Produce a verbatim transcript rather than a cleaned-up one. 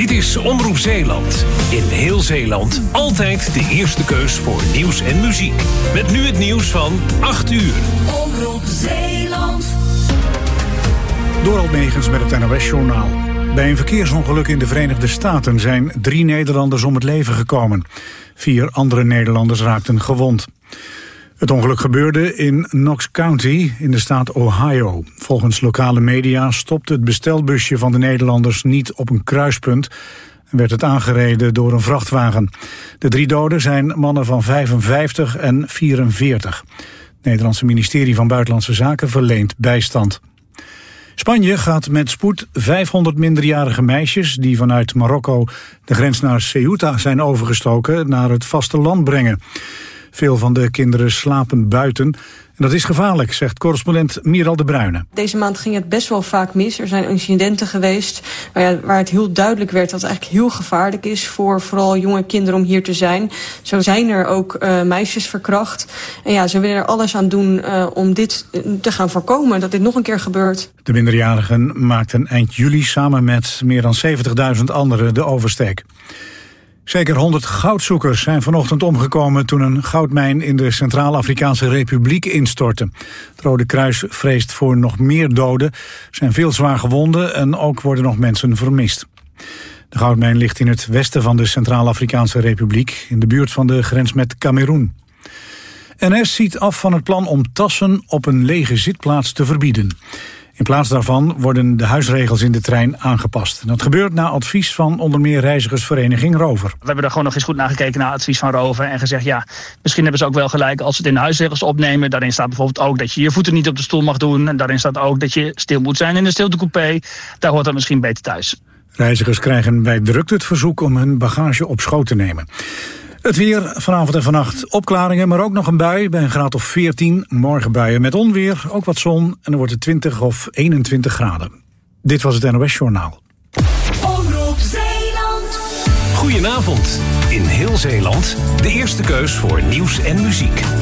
Dit is Omroep Zeeland. In heel Zeeland altijd de eerste keus voor nieuws en muziek. Met nu het nieuws van acht uur. Omroep Zeeland. Dorald Megens met het N O S-journaal. Bij een verkeersongeluk in de Verenigde Staten zijn drie Nederlanders om het leven gekomen. Vier andere Nederlanders raakten gewond. Het ongeluk gebeurde in Knox County in de staat Ohio. Volgens lokale media stopte het bestelbusje van de Nederlanders niet op een kruispunt en werd het aangereden door een vrachtwagen. De drie doden zijn mannen van vijfenvijftig en vierenveertig. Het Nederlandse ministerie van Buitenlandse Zaken verleent bijstand. Spanje gaat met spoed vijfhonderd minderjarige meisjes die vanuit Marokko de grens naar Ceuta zijn overgestoken naar het vasteland brengen. Veel van de kinderen slapen buiten. En dat is gevaarlijk, zegt correspondent Miral de Bruyne. Deze maand ging het best wel vaak mis. Er zijn incidenten geweest waar, ja, waar het heel duidelijk werd dat het eigenlijk heel gevaarlijk is voor vooral jonge kinderen om hier te zijn. Zo zijn er ook uh, meisjes verkracht. En ja, ze willen er alles aan doen uh, om dit te gaan voorkomen, dat dit nog een keer gebeurt. De minderjarigen maakten eind juli samen met meer dan zeventigduizend anderen de oversteek. Zeker honderd goudzoekers zijn vanochtend omgekomen toen een goudmijn in de Centraal-Afrikaanse Republiek instortte. Het Rode Kruis vreest voor nog meer doden. Er zijn veel zwaar gewonden en ook worden nog mensen vermist. De goudmijn ligt in het westen van de Centraal-Afrikaanse Republiek, in de buurt van de grens met Kameroen. N S ziet af van het plan om tassen op een lege zitplaats te verbieden. In plaats daarvan worden de huisregels in de trein aangepast. En dat gebeurt na advies van onder meer reizigersvereniging Rover. We hebben er gewoon nog eens goed naar gekeken naar advies van Rover en gezegd ja, misschien hebben ze ook wel gelijk als ze het in de huisregels opnemen. Daarin staat bijvoorbeeld ook dat je je voeten niet op de stoel mag doen. En daarin staat ook dat je stil moet zijn in de stiltecoupé. Daar hoort dat misschien beter thuis. Reizigers krijgen bij drukte het verzoek om hun bagage op schoot te nemen. Het weer, vanavond en vannacht opklaringen, maar ook nog een bui bij een graad of veertien. Morgen buien met onweer, ook wat zon en dan wordt het twintig of eenentwintig graden. Dit was het N O S-journaal. Omroep Zeeland. Goedenavond. In heel Zeeland de eerste keus voor nieuws en muziek.